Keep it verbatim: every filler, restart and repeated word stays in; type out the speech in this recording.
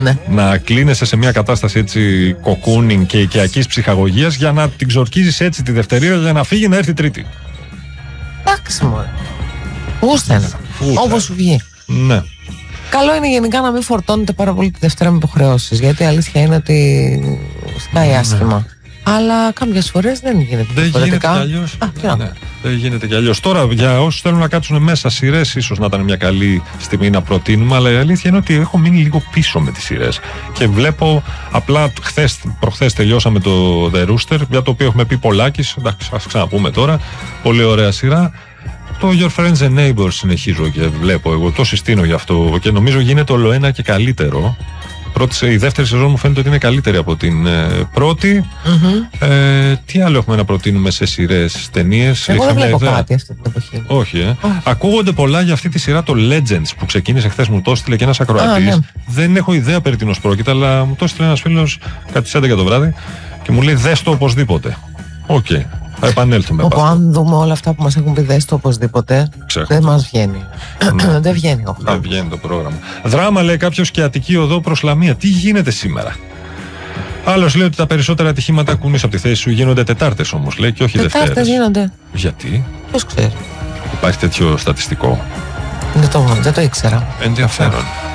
Ναι. Να κλείνεσαι σε μια κατάσταση έτσι κοκούνινγκ και οικιακής ψυχαγωγίας για να την ξορκίζεις έτσι τη Δευτέρα για να φύγει να έρθει Τρίτη. Εντάξει μωρέ. Πούστε. Όπως σου βγει. Ναι. Καλό είναι γενικά να μην φορτώνετε πάρα πολύ τη Δευτέρα με υποχρεώσεις. Γιατί η αλήθεια είναι ότι σκάει άσχημα. Ναι. Αλλά κάποιες φορές δεν γίνεται. Δεν γίνεται κι αλλιώς. Α, ναι, δεν γίνεται κι αλλιώς. Τώρα, για όσους θέλουν να κάτσουν μέσα σειρές, ίσως να ήταν μια καλή στιγμή να προτείνουμε. Αλλά η αλήθεια είναι ότι έχω μείνει λίγο πίσω με τις σειρές. Και βλέπω απλά χθες, προχθές τελειώσαμε το The Rooster, για το οποίο έχουμε πει πολλάκις. Εντάξει, ας ξαναπούμε τώρα. Πολύ ωραία σειρά. Το Your Friends and Neighbors συνεχίζω και βλέπω. Εγώ το συστήνω γι' αυτό και νομίζω γίνεται όλο ένα και καλύτερο. Πρώτη, η δεύτερη σεζόν μου φαίνεται ότι είναι καλύτερη από την ε, πρώτη. Mm-hmm. Ε, τι άλλο έχουμε να προτείνουμε σε σειρές, ταινίες? Εγώ δεν βλέπω κάτι αυτή την εποχή. Όχι, ε. Oh. Ακούγονται πολλά για αυτή τη σειρά, το Legends, που ξεκίνησε χθες, μου το έστειλε και ένας ακροατής. Ah, ναι. Δεν έχω ιδέα περί τίνος πρόκειται, αλλά μου το έστειλε ένας φίλος κάτι στις έντεκα το βράδυ και μου λέει δες το οπωσδήποτε. Οκ. Okay. Θα επανέλθουμε. Όπου αν δούμε όλα αυτά που μας έχουν πει δες το οπωσδήποτε, Ξέχω. δεν μας βγαίνει. Ναι. δεν βγαίνει ο Δεν βγαίνει το πρόγραμμα. Δράμα, λέει κάποιος, και Αττική οδό προς Λαμία. Τι γίνεται σήμερα? Άλλος λέει ότι τα περισσότερα ατυχήματα κουνείς από τη θέση σου γίνονται Τετάρτες όμως, λέει, και όχι Δευτέρες. Τετάρτες γίνονται. Γιατί? Πώς ξέρει? Υπάρχει τέτοιο στατιστικό? Δεν το, δεν το ήξερα. Ενδιαφέρον.